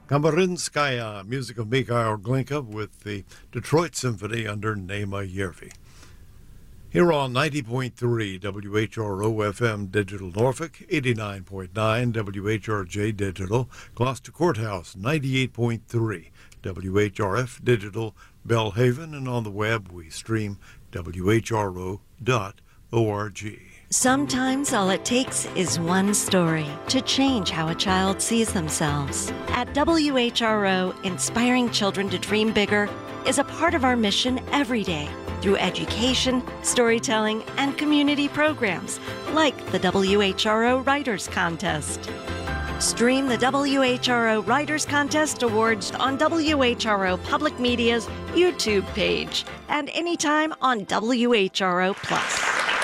Kamarinskaya, music of Mikhail Glinka with the Detroit Symphony under Nema Yervi. Here on 90.3 WHRO FM Digital Norfolk, 89.9 WHRJ Digital, Gloucester Courthouse, 98.3 WHRF Digital, Belhaven, and on the web we stream WHRO.org. Sometimes all it takes is one story to change how a child sees themselves. At WHRO, inspiring children to dream bigger is a part of our mission every day through education, storytelling, and community programs like the WHRO Writers Contest. Stream the WHRO Writers Contest Awards on WHRO Public Media's YouTube page and anytime on WHRO Plus.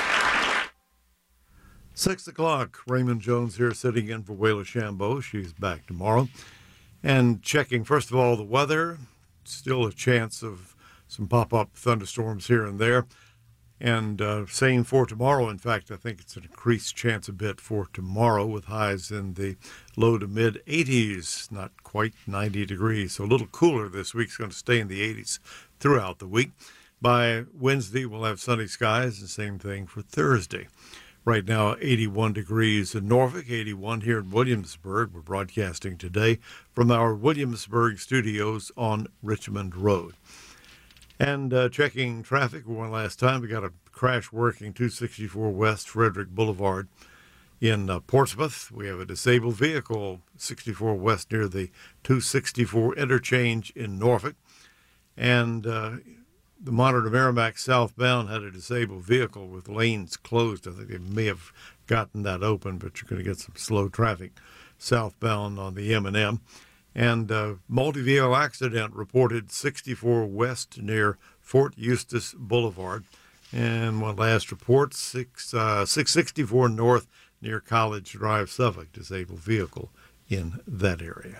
6 o'clock, Raymond Jones here sitting in for Wayla Shambo. She's back tomorrow. And checking, first of all, the weather. Still a chance of some pop-up thunderstorms here and there. And saying for tomorrow, in fact, I think it's an increased chance a bit for tomorrow with highs in the low to mid-80s, not quite 90 degrees. So a little cooler this week. It's going to stay in the 80s throughout the week. By Wednesday, we'll have sunny skies, and same thing for Thursday. Right now, 81 degrees in Norfolk, 81 here in Williamsburg. We're broadcasting today from our Williamsburg studios on Richmond Road. And checking traffic one last time, we got a crash working 264 West Frederick Boulevard in Portsmouth. We have a disabled vehicle, 64 West near the 264 interchange in Norfolk. And the Monitor Merrimack southbound had a disabled vehicle with lanes closed. I think they may have gotten that open, but you're going to get some slow traffic southbound on the M&M. And multi-vehicle accident reported 64 West near Fort Eustis Boulevard. And one last report, 664 North near College Drive, Suffolk, disabled vehicle in that area.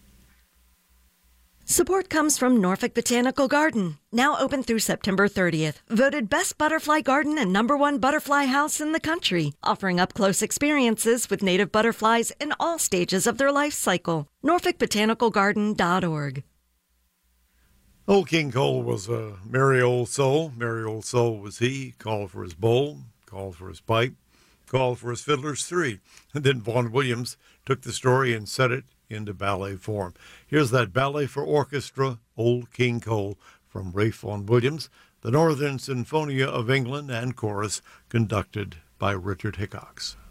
Support comes from Norfolk Botanical Garden, now open through September 30th. Voted best butterfly garden and #1 butterfly house in the country, offering up-close experiences with native butterflies in all stages of their life cycle. NorfolkBotanicalGarden.org. Old King Cole was a merry old soul. Merry old soul was he. Called for his bowl, called for his pipe, called for his fiddlers three. And then Vaughan Williams took the story and set it into ballet form. Here's that ballet for orchestra, Old King Cole, from Ralph Vaughan Williams, the Northern Sinfonia of England, and chorus conducted by Richard Hickox.